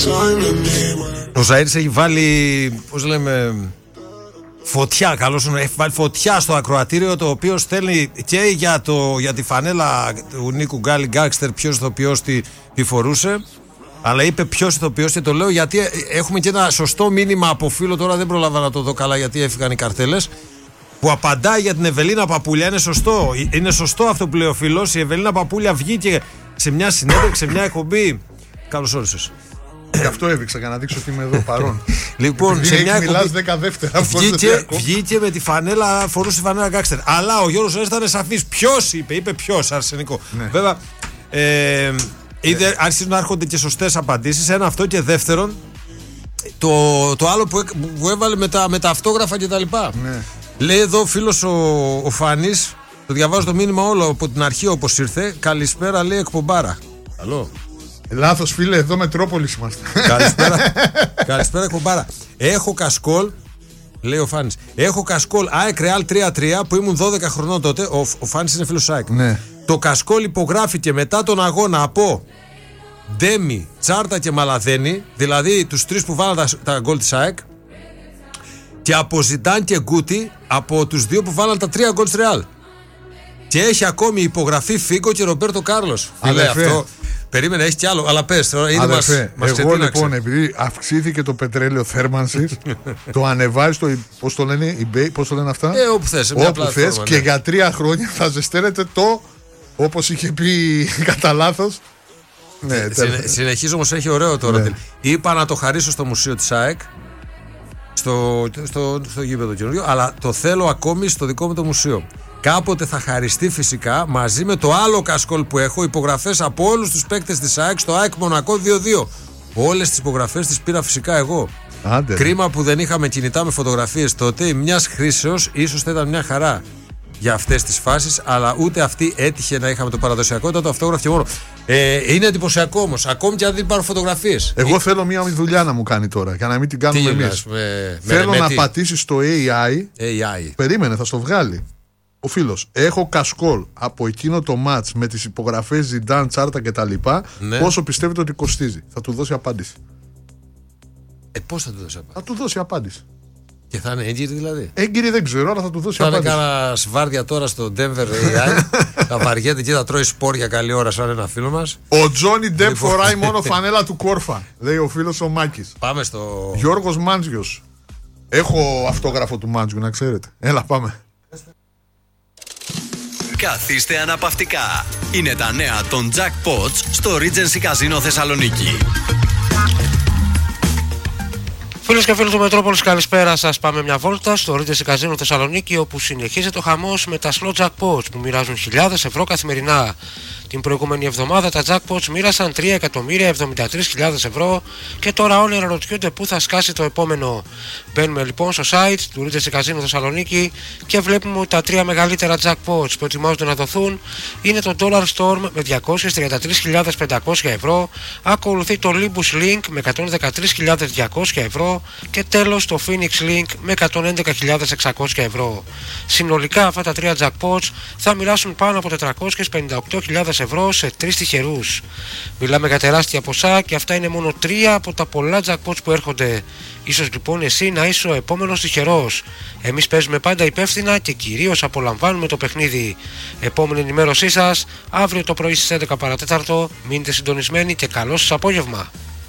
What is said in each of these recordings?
Ο Ζαΐρης έχει βάλει, πώς λέμε, φωτιά, καλώς έχει βάλει φωτιά στο ακροατήριο, το οποίο στέλνει και για τη φανέλα του Νίκου Γκάλι Γκάξτερ, ποιος ηθοποιός τη φορούσε, αλλά είπε ποιος ηθοποιός, και το λέω γιατί έχουμε και ένα σωστό μήνυμα από φίλο, τώρα δεν προλάβα να το δω καλά γιατί έφυγαν οι καρτέλες, που απαντάει για την Ευελίνα Παπούλια. Είναι σωστό αυτό που λέει ο φίλος. Η Ευελίνα Παπούλια βγήκε σε μια συνέντευξη, σε μια εκπομπή. Καλώς όρισες. Γι' αυτό έδειξα για να δείξω ότι είμαι εδώ παρόν. Λοιπόν, σε μια εκπομπή βγήκε με τη φανέλα, φορούσε τη φανέλα Γκάξτερ. Αλλά ο Γιώργος ήταν σαφής. Ποιος είπε ποιος, αρσενικό. Ναι. Βέβαια, άρχισαν να έρχονται και σωστές απαντήσεις. Ένα αυτό, και δεύτερον, το άλλο που έβαλε με τα αυτόγραφα κτλ. Ναι. Λέει εδώ ο φίλος ο Φάνης, το διαβάζω το μήνυμα όλο από την αρχή όπως ήρθε. Καλησπέρα, λέει, εκπομπάρα. Καλό. Λάθος, φίλε, εδώ Μετρόπολης είμαστε. Καλησπέρα, εκπομπάρα. Έχω κασκόλ, λέει ο Φάνης. Έχω κασκόλ ΑΕΚ Ρεάλ 3-3 που ήμουν 12 χρονών τότε. Ο Φάνης είναι φίλος ΑΕΚ. Ναι. Το κασκόλ υπογράφηκε μετά τον αγώνα από Ντέμι, Τσάρτα και Μαλαδένη, δηλαδή τους τρεις που βάλαν τα γκολ της ΑΕΚ, και από Ζιντάν και Γκούτι, από τους δύο που βάλαν τα 3 γκολ της Ρεάλ. Και έχει ακόμη υπογραφή Φίγκο και Ρομπέρτο Κάρλος. Αυτό. Περίμενε, έχει κι άλλο, αλλά πες τώρα. Εγώ λοιπόν, επειδή αυξήθηκε το πετρέλαιο θέρμανσης, το ανεβάζει στο, πώς το λένε, eBay, πώς το λένε αυτά, όπου θες, και για 3 χρόνια θα ζεσταίνεται το, όπως είχε πει κατά λάθος. Ναι, συνεχίζω, όμως έχει ωραίο τώρα. Ναι. Είπα να το χαρίσω στο μουσείο της ΑΕΚ, στο γήπεδο καινούριο, αλλά το θέλω ακόμη στο δικό μου το μουσείο. Κάποτε θα χαριστεί φυσικά μαζί με το άλλο κασκόλ που έχω, υπογραφές από όλους τους παίκτες της ΑΕΚ στο ΑΕΚ Μονακό 2-2. Όλες τις υπογραφές τις πήρα φυσικά εγώ. Άντε. Κρίμα που δεν είχαμε κινητά με φωτογραφίες τότε, μιας χρήσεως ίσως θα ήταν μια χαρά για αυτές τις φάσεις, αλλά ούτε αυτή έτυχε να είχαμε το παραδοσιακό, ήταν το αυτόγραφο και μόνο. Είναι εντυπωσιακό όμως, ακόμη και αν δεν υπάρχουν φωτογραφίες. Εγώ θέλω μια δουλειά να μου κάνει τώρα, για να μην την κάνουμε εμείς. Θέλω να πατήσεις στο AI. Περίμενε, θα στο βγάλει. Ο φίλος, έχω κασκόλ από εκείνο το μάτς με τις υπογραφές Ζιντάν, Τσάρτα κτλ. Ναι. Πόσο πιστεύετε ότι κοστίζει? Θα του δώσει απάντηση. Πώς θα του δώσει απάντηση? Θα του δώσει απάντηση. Και θα είναι έγκυρη δηλαδή? Έγκυρη δεν ξέρω, αλλά θα του δώσει απάντηση. Θα είναι κάνα σβάρδια τώρα στο Denver AI. Θα βαριέται και θα τρώει σπόρια καλή ώρα σαν ένα φίλο μας. Ο Τζόνι Ντεπ φοράει μόνο φανέλα του Κόρφα, λέει ο φίλος ο Μάκης. Πάμε στο... Γιώργος Μάντζιος. Έχω αυτόγραφο του Μάντζιου, να ξέρετε. Έλα, πάμε. Καθίστε αναπαυτικά. Είναι τα νέα των Jackpots στο Regency Casino Θεσσαλονίκη. Φίλες και φίλοι του Μετρόπολης, καλησπέρα σας. Πάμε μια βόλτα στο Regency Casino Θεσσαλονίκη, όπου συνεχίζεται ο χαμός με τα slow jackpots που μοιράζουν χιλιάδες ευρώ καθημερινά. Την προηγούμενη εβδομάδα τα jackpots μοίρασαν 3.073.000 ευρώ και τώρα όλοι αναρωτιούνται πού θα σκάσει το επόμενο. Μπαίνουμε λοιπόν στο site του Regency Casino Θεσσαλονίκη και βλέπουμε ότι τα 3 μεγαλύτερα jackpots που ετοιμάζονται να δοθούν είναι το Dollar Storm με 233.500 ευρώ, ακολουθεί το Limbus Link με 113.200 ευρώ και τέλος το Phoenix Link με 111.600 ευρώ. Συνολικά αυτά τα 3 jackpots θα μοιράσουν πάνω από 458.000 ευρώ σε 3 τυχερούς. Μιλάμε για τεράστια ποσά και αυτά είναι μόνο 3 από τα πολλά jackpots που έρχονται. Ίσως λοιπόν εσύ να είσαι ο επόμενος τυχερός. Εμείς παίζουμε πάντα υπεύθυνα και κυρίως απολαμβάνουμε το παιχνίδι. Επόμενη ενημέρωσή σας αύριο το πρωί στις 11 παρατέταρτο. Μείνετε συντονισμένοι και καλό σας απόγευμα.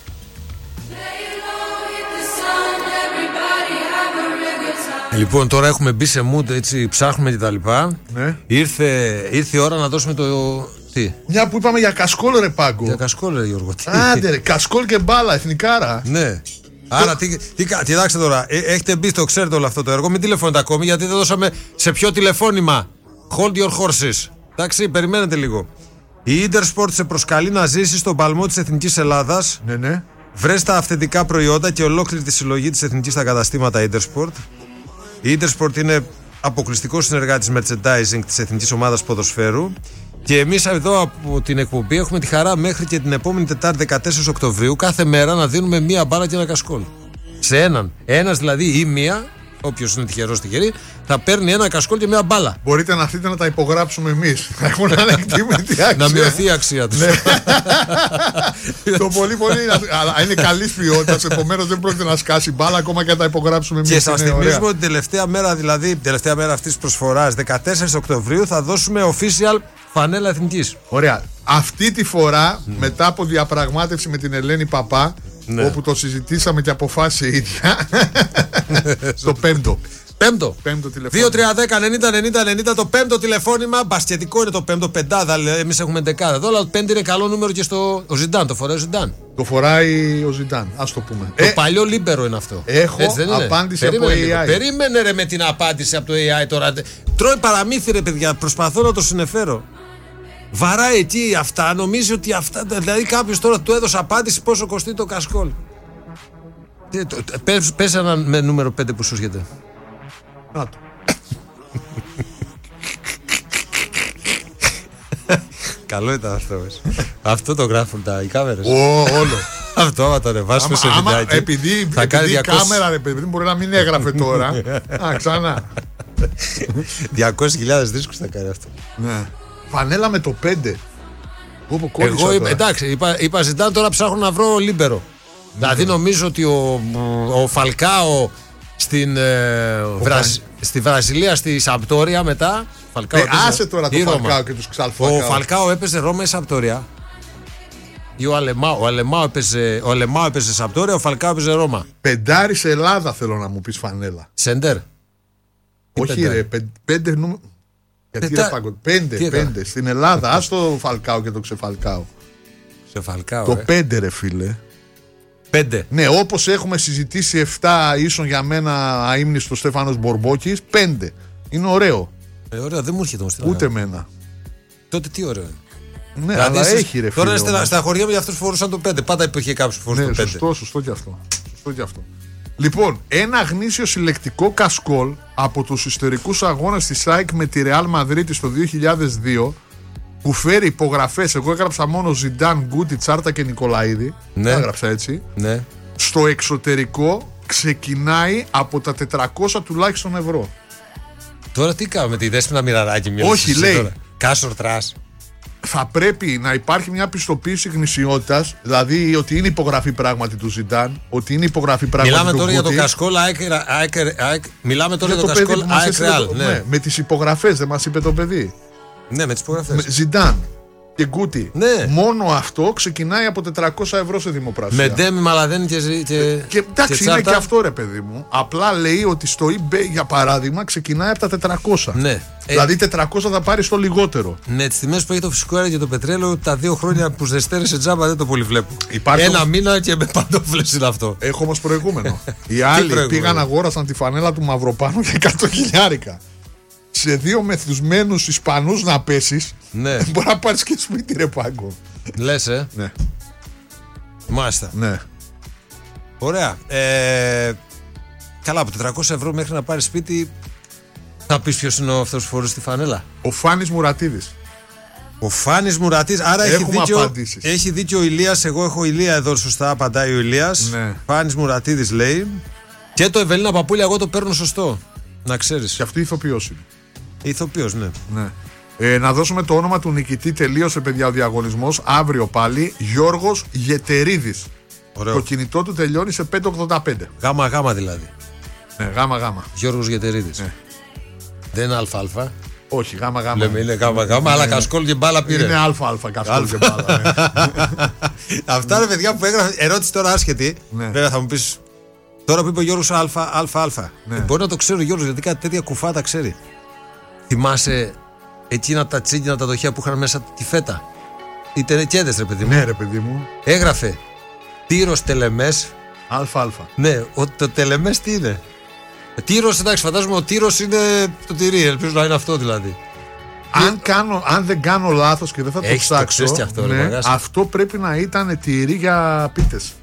Λοιπόν, τώρα έχουμε μπει σε mood, έτσι ψάχνουμε και τα λοιπά. Ναι. Ήρθε η ώρα να δώσουμε το... Τι? Μια που είπαμε για κασκόλ, ρε Πάγκο. Για κασκόλ, ρε Γιώργο. Άντε ρε, κασκόλ και μπάλα, εθνικάρα. Ναι. Άρα, κοιτάξτε τώρα, έχετε μπει στο, ξέρετε όλο αυτό το έργο. Μην τηλεφωνείτε ακόμη, γιατί δεν δώσαμε σε ποιο τηλεφώνημα. Hold your horses. Εντάξει, περιμένετε λίγο. Η Intersport σε προσκαλεί να ζήσει στον παλμό της Εθνικής Ελλάδας. Ναι, ναι. Βρες τα αυθεντικά προϊόντα και ολόκληρη τη συλλογή της Εθνικής στα καταστήματα Intersport. Η Intersport είναι αποκλειστικό συνεργάτης merchandising της Εθνικής Ομάδας Ποδοσφαίρου. Και εμείς εδώ από την εκπομπή έχουμε τη χαρά μέχρι και την επόμενη Τετάρτη 14 Οκτωβρίου κάθε μέρα να δίνουμε μία μπάλα και ένα κασκόλ. Σε έναν. Ένας δηλαδή ή μία όποιος είναι τυχερός τυχερή, θα παίρνει ένα κασκόλ και μια μπάλα. Μπορείτε να έρθετε να τα υπογράψουμε εμείς. Έχουν ανεκτήμητη αξία. Να μειωθεί η αξία τους. Το πολύ αλλά είναι καλής ποιότητας, επομένως δεν πρόκειται να σκάσει μπάλα ακόμα και να τα υπογράψουμε εμείς. Και σας θυμίζουμε ότι την τελευταία μέρα, δηλαδή την τελευταία μέρα αυτής της προσφοράς, 14 Οκτωβρίου, θα δώσουμε official φανέλα εθνικής. Ωραία. Αυτή τη φορά, μετά από διαπραγμάτευση με την Ελένη Παπά, όπου το συζητήσαμε και αποφάσισε η ίδια, το πέμπτο. Πέμπτο τηλεφώνημα. 2-3-10-90-90-90 το πέμπτο τηλεφώνημα. Μπασκετικό είναι το πέμπτο, πεντάδα. Εμείς έχουμε δεκάδα. Εδώ, αλλά το πέμπτο είναι καλό νούμερο και στο ο Ζιντάν. Το φοράει ο Ζιντάν. Το φοράει ο Ζιντάν, ας το πούμε. Το παλιό λίμπερο είναι αυτό. Έχω απάντηση από AI. Περίμενε ρε με την απάντηση από το AI τώρα. Τρώει παραμύθι ρε παιδιά. Προσπαθώ να το συνεφέρω. Βαράει εκεί αυτά. Νομίζει ότι αυτά. Δηλαδή κάποιος τώρα του έδωσε απάντηση πόσο κοστίζει το κασκόλ. Πες ένα με νούμερο 5 που σου έρχεται. Καλό ήταν αυτό. Αυτό το γράφουν οι κάμερες. Όλο. Αυτό άμα το ανεβάσουμε σε βιντεάκι. Επειδή η κάμερα ρε παιδί μπορεί να μην έγραφε τώρα. Ξανά 200.000 δίσκους θα κάνει αυτό. Φανέλα με το 5. Εγώ εντάξει είπα Ζιντάν, τώρα ψάχνω να βρω λίμπερο. Δηλαδή νομίζω ότι ο Φαλκάο στη Βραζιλία, στη Σαμπτόρια μετά. Άσε τώρα το Φαλκάο και τους Ξαλφακάο. Ο Φαλκάο έπαιζε Ρώμα ή Σαμπτόρια. Ή ο Αλεμάο έπαιζε Σαμπτόρια, ο Φαλκάο έπαιζε Ρώμα. Πεντάρι σε Ελλάδα θέλω να μου πεις φανέλα. Σέντερ. Όχι ρε, 5 νούμερο. Γιατί ρε Πάγκο, 5 στην Ελλάδα. Ας το Φαλκάο και το Ξεφαλκάο. Το 5 ρε φίλε. 5. Ναι, όπως έχουμε συζητήσει 7 ίσον για μένα αείμνηστο Στέφανος Μπορμπόκης, 5. Είναι ωραίο. Ωραίο, δεν μου έρχεται όμως. Ούτε εμένα. Τότε τι ωραίο είναι. Ναι, δηλαδή αλλά έχει ρε φίλε. Τώρα στα χωριά μου για αυτούς που φορούσαν το 5. Πάντα υπήρχε κάποιος που φορούσε το 5. Σωστό και αυτό. Λοιπόν, ένα γνήσιο συλλεκτικό κασκόλ από τους ιστορικούς αγώνες της ΑΕΚ με τη Ρεάλ Μαδρίτης το 2002, που φέρει υπογραφές. Εγώ έγραψα μόνο Ζιντάν, Γκούτι, Τσάρτα και Νικολαίδη. Ναι. Έγραψα έτσι. Ναι. Στο εξωτερικό ξεκινάει από τα 400 τουλάχιστον ευρώ. Τώρα τι κάνουμε, τη Δέσποινα Μοιραράκη. Όχι, λέει. Κάσορ Τρας. Θα πρέπει να υπάρχει μια πιστοποίηση γνησιότητας, δηλαδή ότι είναι υπογραφή πράγματι του Ζιντάν, ότι είναι υπογραφή πράγματι μιλάμε του τώρα Γκούτι. Για το κασκόλ ΑΕΚ. Μιλάμε τώρα για το κασκόλ ΑΕΚ Ρεάλ. Ναι, με τις υπογραφές, δεν μας είπε το παιδί. Ναι, με τις υπογραφές. Ζιντάν και Γκούτι. Ναι. Μόνο αυτό ξεκινάει από 400 ευρώ σε δημοπρασία. Με Ντέμι, Μαλαδένη και εντάξει, είναι και αυτό ρε παιδί μου. Απλά λέει ότι στο eBay για παράδειγμα ξεκινάει από τα 400. Ναι. Δηλαδή 400 θα πάρει το λιγότερο. Ναι, τις τιμές που έχει το φυσικό αέριο και το πετρέλαιο, τα 2 χρόνια που ζεσταίνεσαι τζάμπα δεν το πολύ βλέπω. Ένα μήνα και με παντόφλες είναι αυτό. Έχω όμως προηγούμενο. Οι άλλοι πήγαν αγόρασαν τη φανέλα του Μαυροπάνου για 100.000. Σε 2 μεθυσμένους Ισπανούς να πέσεις, ναι. Μπορεί να πάρεις και σπίτι ρε Πάγκο. Λες ναι. Μάλιστα. Ναι. Ωραία. Καλά, από 400 ευρώ μέχρι να πάρεις σπίτι. Θα πεις ποιος είναι αυτός που φορούσε τη φανέλα. Ο Φάνης Μουρατίδης. Ο Φάνης Μουρατίδης. Άρα έχει δίκιο ο Ηλίας. Εγώ έχω Ηλία εδώ, σωστά απαντάει ο Ηλίας. Ναι. Φάνης Μουρατίδης λέει. Και το Ευελίνα Παπούλια εγώ το παίρνω σωστό. Να ξέρεις. Και αυτή η ηθοποιός είναι. Ηθοποιός, ναι. Να δώσουμε το όνομα του νικητή. Τελείωσε παιδιά ο διαγωνισμός. Αύριο πάλι. Γιώργος Γετερίδης. Ωραίο. Το κινητό του τελειώνει σε 5,85. Γάμα δηλαδή. Ναι, γάμα. Γιώργος Γετερίδης. Ναι. Δεν είναι αλφα-αλφα. Όχι, γάμα. Λέμε είναι γάμα, αλλά κασκόλ και μπάλα πήρε. Είναι αλφα-αλφα, κασκόλ και μπάλα. Ναι. Αυτά είναι παιδιά που έγραφε. Ερώτηση τώρα άσχετη. Ναι. Βέβαια θα μου πεις. Τώρα που είπε ο Γιώργος αλφα. Ναι. Μπορεί να το ξέρει ο Γιώργος, γιατί κάτι τέτοια κουφά τα ξέρει. Θυμάσαι εκείνα τα τσίγκινα τα δοχεία που είχαν μέσα τη φέτα. Οι τερεκέδες ρε παιδί μου. Ναι ρε παιδί μου. Έγραφε Τύρος Τελεμές. Αλφα. Ναι, το Τελεμές τι είναι. Τύρος, εντάξει, φαντάζομαι ο Τύρος είναι το τυρί. Ελπίζω να είναι αυτό δηλαδή. Αν δεν κάνω λάθος και δεν θα το ψάξω, αυτό, ναι, αυτό πρέπει να ήταν τυρί για πίτες.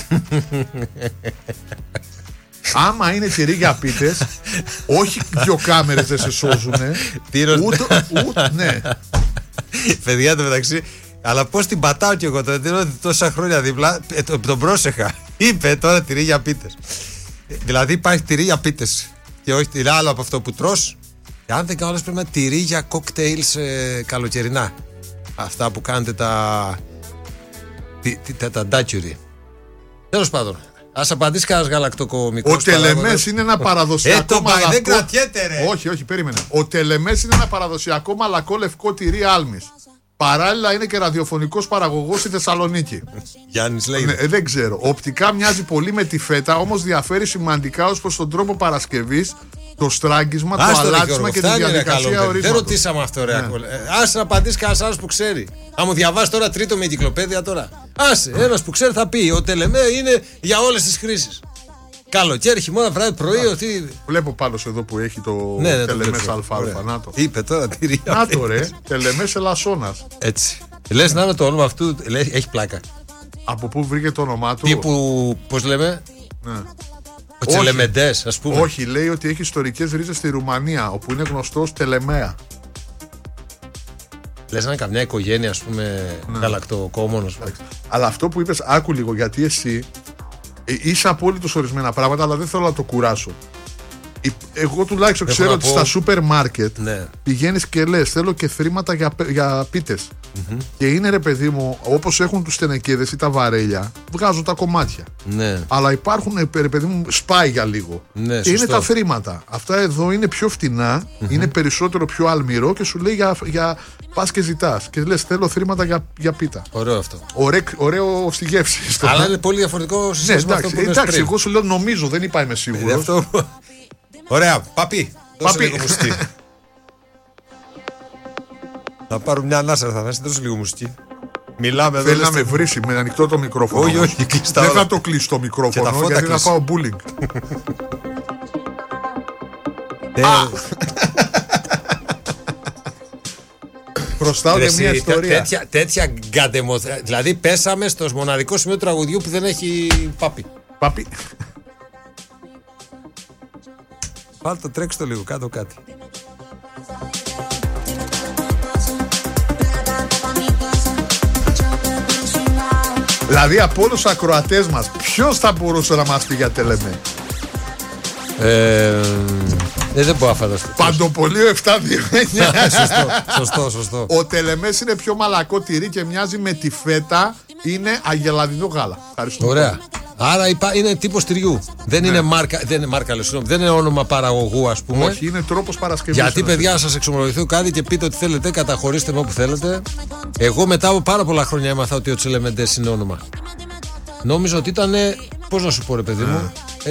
Άμα είναι τυρί για πίτες, όχι 2 κάμερες δεν σε σώζουνε. Ούτε, ναι. Παιδιά το μεταξύ, αλλά πώς την πατάω κι εγώ τώρα, τόσα χρόνια δίπλα, τον πρόσεχα. Είπε τώρα τυρί για πίτες. Δηλαδή υπάρχει τυρί για πίτες. Και όχι άλλο από αυτό που τρως. Και αν δεν κάνω, πρέπει να τυρί για κοκτέιλς καλοκαιρινά. Αυτά που κάνετε τα ντάτσουρι. Τέλος πάντων. Ας απαντήσει κανένας γαλακτοκομικός. Ο τελεμές είναι ένα παραδοσιακό μαλακό. Δεν κρατιέται, ρε. Όχι, περίμενε. Ο τελεμές είναι ένα παραδοσιακό μαλακό λευκό τυρί άλμης. Παράλληλα είναι και ραδιοφωνικός παραγωγός στη Θεσσαλονίκη. Γιάννης λέει. Δεν ξέρω. Οπτικά μοιάζει πολύ με τη φέτα, όμως διαφέρει σημαντικά ως προς τον τρόπο παρασκευής, το στράγγισμα, το αλάτσισμα και τη διαδικασία ορίσματος. Δεν ρωτήσαμε αυτό, ρε. Άσε να απαντήσει κανένας άλλος που ξέρει. Αν μου διαβάσει τώρα τρίτο με εγκυκλοπαίδεια τώρα. Άσε, ένας που ξέρει θα πει. Ο τελεμέ είναι για όλες τις χρήσεις. Καλοκαίρι, χειμώνα, βράδυ, πρωί. Ότι... Βλέπω πάνω εδώ που έχει το τελεμές αλφα. Νάτο. Είπε τώρα τυρί. Νάτο, ρε. Τελεμές Ελασσόνας. Έτσι. Λες να είναι το όνομα αυτού. Έχει πλάκα. Από πού βρήκε το όνομά του. Τύπου, πώς λέμε. Ναι. Ο Τσελεμεντές, ας πούμε. Όχι, λέει ότι έχει ιστορικές ρίζες στη Ρουμανία, όπου είναι γνωστό ως Τελεμέα. Λες να είναι καμιά οικογένεια, ας πούμε, γαλακτοκόμονος. Αλλά αυτό που είπες, άκου λίγο, γιατί εσύ είσαι απόλυτος ορισμένα πράγματα, αλλά δεν θέλω να το κουράσω. Εγώ τουλάχιστον ξέρω ότι στα σούπερ μάρκετ πηγαίνεις και λες θέλω και θρήματα για πίτες. Και είναι, ρε παιδί μου, όπως έχουν τους στενεκέδες ή τα βαρέλια, βγάζουν τα κομμάτια. Αλλά υπάρχουν, ρε παιδί μου, σπάει για λίγο. Και είναι τα θρήματα. Αυτά εδώ είναι πιο φτηνά, είναι περισσότερο πιο αλμυρό και σου λέει για πας και ζητάς. Και λες θέλω θρήματα για πίτα. Ωραίο αυτό. Ωραίο στη γεύση. Αλλά είναι πολύ διαφορετικό σύστημα αυτό που εντάξει, εγώ σου λέω νομίζω, δεν είπα είμαι σίγουρος. Ωραία, παπί. Δώσε λίγο μουσική. Θα πάρω μια ανάσα, θα δώσει λίγο μουσική. Μιλάμε εδώ. Θέλει να με βρει με ανοιχτό το μικρόφωνο. Όχι, δεν θα το κλείσω το μικρόφωνο γιατί θα πάω bullying. Προστάω και μια ιστορία. Τέτοια γκαντεμοθέα. Δηλαδή πέσαμε στο μοναδικό σημείο του τραγουδιού που δεν έχει παπί. Βάλτε το, τρέξτε το λίγο κάτω κάτι. Δηλαδή από όλους τους ακροατές μας ποιος θα μπορούσε να μας πει για Τελεμέ? Δεν μπορώ να φανταστώ. Παντοπολείο 729. Σωστό. Ο Τελεμές είναι πιο μαλακό τυρί και μοιάζει με τη φέτα. Είναι αγελαδινό γάλα. Ευχαριστώ. Ωραία. Άρα είναι τύπος τυριού. Δεν είναι μάρκα, δεν είναι όνομα παραγωγού, ας πούμε. Όχι, είναι τρόπος παρασκευής. Γιατί, παιδιά, σας εξομολογηθώ κάτι και πείτε ότι θέλετε, καταχωρήστε με όπου θέλετε. Εγώ μετά από πάρα πολλά χρόνια έμαθα ότι ο Τσελεμεντές είναι όνομα. Νόμιζα ότι ήταν. Πώς να σου πω, ρε παιδί μου.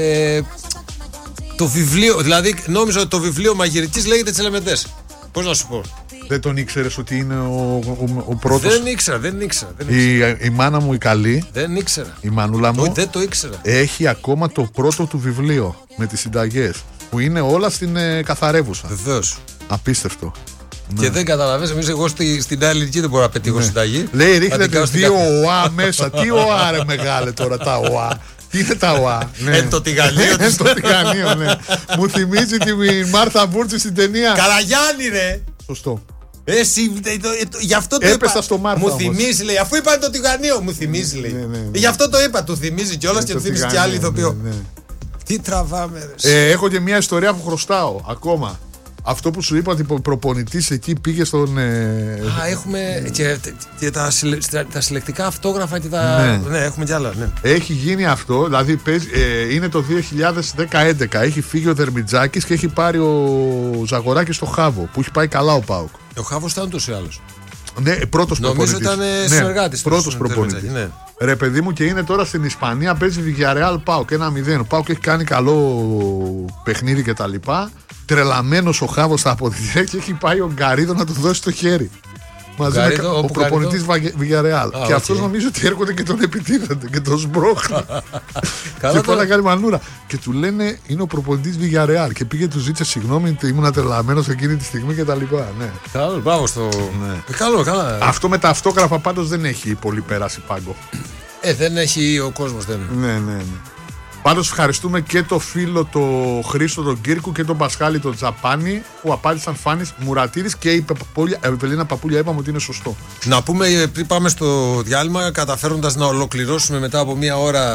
Το βιβλίο, δηλαδή νόμιζα ότι το βιβλίο μαγειρικής λέγεται Τσελεμεντές. Πώς να σου πω. Δεν τον ήξερες ότι είναι ο πρώτος? Δεν ήξερα. Η μάνα μου η καλή. Δεν ήξερα. Η μανούλα μου. Δεν το ήξερα. Έχει ακόμα το πρώτο του βιβλίο με τις συνταγές. Που είναι όλα στην καθαρεύουσα. Βεβαίως. Απίστευτο. Και δεν καταλαβαίνεις, εμείς εγώ στην άλλη ηλικία δεν μπορώ να πετύχω συνταγή. Λέει ρίχνετε 2 ΟΑ μέσα. Τι ΟΑ ρε μεγάλε τώρα τα ΟΑ? Τι είναι τα ΟΑ? Εν το τηγανίο της. Ναι. Μου θυμίζει τη Μάρθα Μπούρτση στην ταινία Καραγιάννη, ρε. Σωστό. Εσύ, γι' αυτό το έπεσα είπα. Στο Μάρθα. Μου θυμίζει, λέει. Αφού είπαν το τηγανίο, μου θυμίζει, λέει. Ναι. Γι' αυτό το είπα. Του θυμίζει κιόλας και του θυμίζει κι άλλη ηθοποιό. Τι τραβάμε, ρε. Έχω και μια ιστορία που χρωστάω ακόμα. Αυτό που σου είπα ότι ο προπονητής εκεί πήγε στον. Έχουμε και τα συλλεκτικά αυτόγραφα και τα. Ναι, έχουμε κι άλλα. Ναι. Έχει γίνει αυτό, δηλαδή είναι το 2010-2011. Έχει φύγει ο Δερμιτζάκης και έχει πάρει ο Ζαγοράκης στο Χάβο που έχει πάει καλά ο ΠΑΟΚ. Ο Χάβος ήταν ούτως ή άλλως. Ναι, πρώτος προπονητής. Νομίζω ήταν συνεργάτης. Πρώτος προπονητής. Ναι. Ρε παιδί μου, και είναι τώρα στην Ισπανία, παίζει Villarreal ΠΑΟΚ 1-0. Ο ΠΑΟΚ έχει κάνει καλό παιχνίδι κτλ. Τρελαμένος ο Χάβος στα αποδητήρια και έχει πάει ο Γκαρίδο να του δώσει το χέρι. Μαζί με ο προπονητής Villarreal. Και αυτός νομίζω ότι έρχονται και τον επιτίθενται και τον σπρώχνουν. Και πάει να κάνει μανούρα. Και του λένε είναι ο προπονητής Villarreal. Και πήγε, του ζήτησε συγγνώμη, ήμουν τρελαμένος εκείνη τη στιγμή κτλ. Ναι. Καλό, μπράβο στο. Καλά. Αυτό με τα αυτόγραφα πάντως δεν έχει πολύ πέρασει πάγκο. Δεν έχει ο κόσμος, δεν. Ναι. Πάντως ευχαριστούμε και το φίλο το Χρήστο τον Κύρκου και τον Πασχάλη τον Τζαπάνη που απάντησαν Φάνης Μουρατίδης και η Ευελίνα Παπούλια είπαμε ότι είναι σωστό. Να πούμε πριν πάμε στο διάλειμμα, καταφέροντας να ολοκληρώσουμε μετά από μία ώρα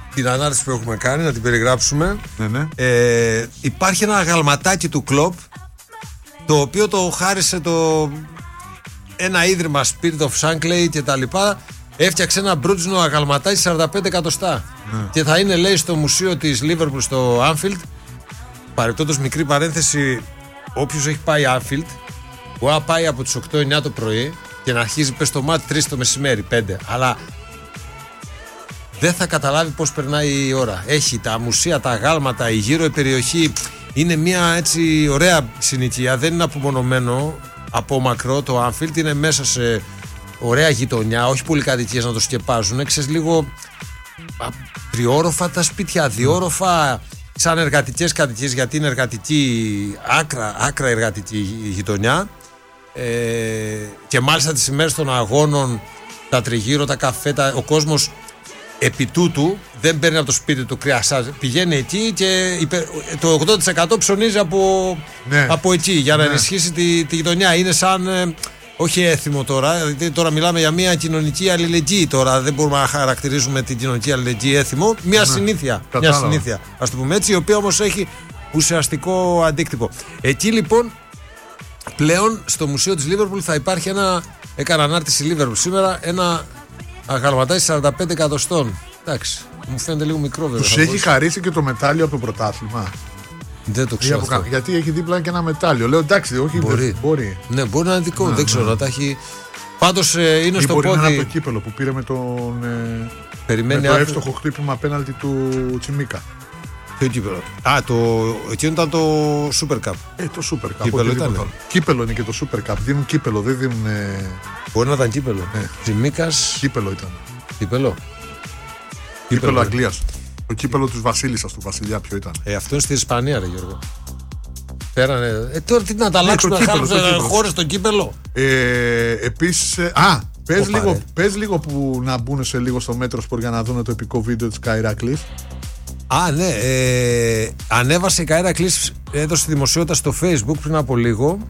την ανάρτηση που έχουμε κάνει, να την περιγράψουμε. Ναι. Υπάρχει ένα αγαλματάκι του Κλοπ, το οποίο το χάρισε ένα ίδρυμα Spirit of Shankly και τα λοιπά. Έφτιαξε ένα μπρούτζινο αγαλματάκι 45 εκατοστά. Και θα είναι, λέει, στο μουσείο της Liverpool στο Anfield. Παρεπτόντως, μικρή παρένθεση, όποιος έχει πάει Anfield μπορεί να πάει από τις 8-9 το πρωί και να αρχίζει πες το μάτι 3 το μεσημέρι, 5. Αλλά δεν θα καταλάβει πώς περνάει η ώρα. Έχει τα μουσεία, τα αγάλματα, η γύρω η περιοχή. Είναι μια έτσι ωραία συνοικία. Δεν είναι απομονωμένο από μακρό το Anfield. Είναι μέσα σε ωραία γειτονιά. Όχι πολύ κατοικίες να το σκεπάζουν. Ξέρεις, λίγο τριόροφα τα σπίτια, διόροφα, σαν εργατικές κατοικίες, γιατί είναι εργατική, άκρα εργατική γειτονιά. Και μάλιστα τις ημέρες των αγώνων, τα τριγύρω, τα καφέ, ο κόσμος επί τούτου δεν παίρνει από το σπίτι του κρυασάζ, πηγαίνει εκεί και το 80% ψωνίζει από εκεί για να ενισχύσει τη γειτονιά. Είναι σαν, όχι έθιμο τώρα, δηλαδή τώρα μιλάμε για μια κοινωνική αλληλεγγύη τώρα, δεν μπορούμε να χαρακτηρίζουμε την κοινωνική αλληλεγγύη έθιμο, μια συνήθεια, ας το πούμε έτσι, η οποία όμως έχει ουσιαστικό αντίκτυπο. Εκεί λοιπόν πλέον στο μουσείο της Liverpool θα υπάρχει έκανε ανάρτηση Liverpool σήμερα, ένα αγαλματάκι 45 εκατοστών. Εντάξει, μου φαίνεται λίγο μικρό βέβαια. Τους έχει χαρίσει και το μετάλλιο από το πρωτάθλημα. Δεν το ξέρω. Γιατί έχει δίπλα και ένα μετάλλιο. Λέω εντάξει, όχι, μπορεί. Ναι, μπορεί να είναι δικό, δεν ξέρω. Τα έχει. Πάντως είναι στο πόδι. Μπορεί να είναι από το κύπελο που πήρε με τον. Περιμένει με το εύστοχο χτύπημα απέναντι του Τσιμίκα. Ποιο κύπελο? Εκείνο ήταν το Super Cup. Το Super Cup. Κύπελο ήταν. Κύπελο είναι και το Super Cup. Δίνουν κύπελο, δεν δίνουν. Μπορεί να ήταν κύπελο. Τσιμίκας. Κύπελο ήταν. Κύπελο Αγγλίας. Το κύπελο του Βασίλισσας, του Βασιλιά, ποιο ήταν? Αυτό είναι στη Ισπανία, ρε Γιώργο. Πέρανε. Τώρα τι να τα αλλάξουμε, να χάλουμε χώρες στο κύπελο. Επίσης. Πες λίγο που να μπουν σε λίγο στο Μέτροσπορ για να δουν το επικό βίντεο της Καϊράκλης. Ναι. Ανέβασε η Καϊράκλης, έδωσε δημοσιότητα στο Facebook πριν από λίγο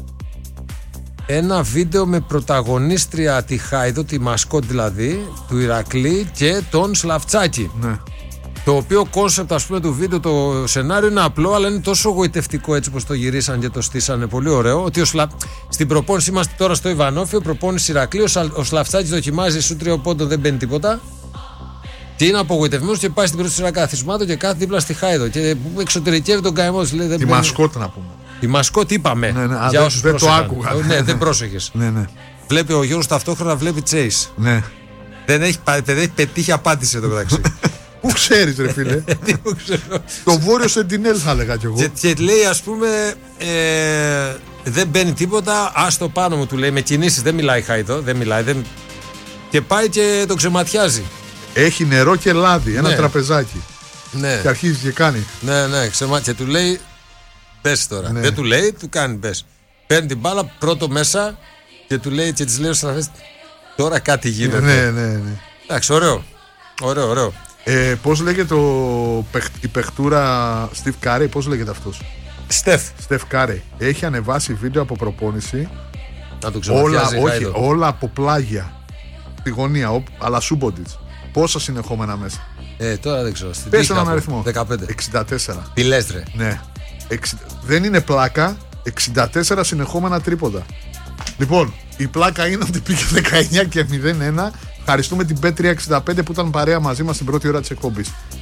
ένα βίντεο με πρωταγωνίστρια τη Χάιδο, τη μασκότ δηλαδή, του Ηρακλή και τον Σλαφτσάκη. Ναι. Το οποίο κόνσεπτ, ας πούμε, του βίντεο, το σενάριο είναι απλό, αλλά είναι τόσο γοητευτικό έτσι πως το γυρίσαν και το στήσανε. Πολύ ωραίο. Ότι στην προπόνηση είμαστε τώρα στο Ιβανόφιο, προπόνηση Ηρακλή. Ο Σλαφτσάκης δοκιμάζει σου 3 πόντων, δεν μπαίνει τίποτα. Και είναι απογοητευμένος και πάει στην πρώτη σειρά καθισμάτων και κάθεται δίπλα στη Χάιδο. Και εξωτερικεύει τον καημό. Τη μασκότ να πούμε. Τη μασκότ είπαμε. Ναι. Δεν το άκουγα. Ναι, δεν πρόσεχες. Ναι. Βλέπει ο Γιώργος ταυτόχρονα, βλέπει Chase. Ναι. Δεν έχει πετύχει απάντηση εδώ μεταξύ. Πού ξέρεις, ρε φίλε? Το Βόρειο Σεντινέλ θα έλεγα κι εγώ. Και λέει, ας πούμε, δεν μπαίνει τίποτα. Άστο πάνω μου, του λέει, με κινήσεις. Δεν μιλάει Χάιδο, δεν μιλάει. Και πάει και το ξεματιάζει. Έχει νερό και λάδι, ένα τραπεζάκι. Ναι. Και αρχίζει και κάνει. Ναι, και του λέει, πες τώρα. Δεν του λέει, του κάνει πες. Παίρνει την μπάλα πρώτο μέσα και του λέει, και της λέει ο στραφές, τώρα κάτι γίνεται. Ναι. Εντάξει, ωραίο. Πώς λέγεται η παιχτούρα Steve Curry, πώς λέγεται αυτός? Steph Curry. Έχει ανεβάσει βίντεο από προπόνηση. Να το ξεματιάζει όλα από πλάγια στη γωνία, αλλά Σούμποντιτς. Πόσα συνεχόμενα μέσα? Τώρα δεν ξέρω. Πες έναν αριθμό. 15. 64. Τι λες, ρε? Ναι. Δεν είναι πλάκα. 64 συνεχόμενα τρίποντα. Λοιπόν, η πλάκα είναι ότι πήγε 19 και 0-1. Ευχαριστούμε την Bet365 που ήταν παρέα μαζί μας στην πρώτη ώρα της εκπομπής.